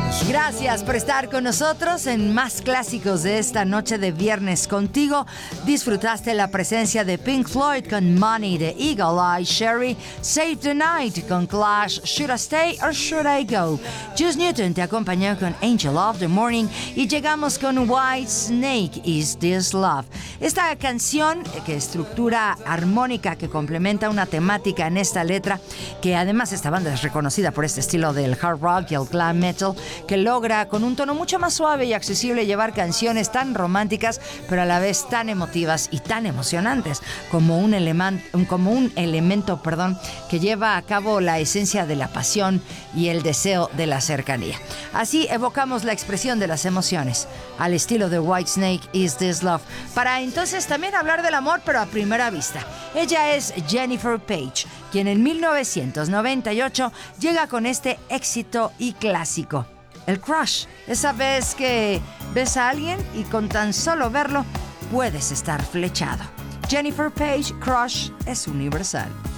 Gracias por estar con nosotros en Más Clásicos de esta noche de viernes contigo. Disfrutaste la presencia de Pink Floyd con Money, de Eagle Eye Cherry, Save the Night con Clash, Should I Stay or Should I Go. Juice Newton te acompañó con Angel of the Morning y llegamos con White Snake, Is This Love. Esta canción, que estructura armónica que complementa una temática en esta letra, que además esta banda es reconocida por este estilo del hard rock y el glam metal, que logra con un tono mucho más suave y accesible llevar canciones tan románticas pero a la vez tan emotivas y tan emocionantes como un elemento que lleva a cabo la esencia de la pasión y el deseo de la cercanía. Así evocamos la expresión de las emociones al estilo de Whitesnake, Is This Love, para entonces también hablar del amor pero a primera vista. Ella es Jennifer Page, quien en 1998 llega con este éxito y clásico, el crush. Esa vez que ves a alguien y con tan solo verlo puedes estar flechado. Jennifer Page, Crush, es universal.